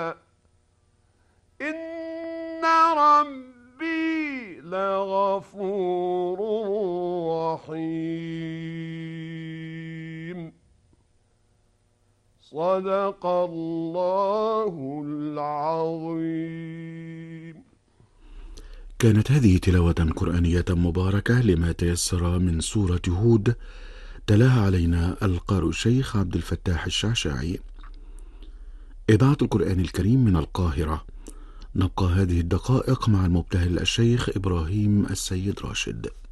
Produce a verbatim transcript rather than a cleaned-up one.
إن ربي لغفور رحيم. صدق الله العظيم. كانت هذه تلاوة قرآنية مباركة لما تيسر من سورة هود، تلاها علينا القارئ الشيخ عبد الفتاح الشعشاعي. إذاعة القرآن الكريم من القاهرة. نبقى هذه الدقائق مع المبتهل الشيخ إبراهيم السيد راشد.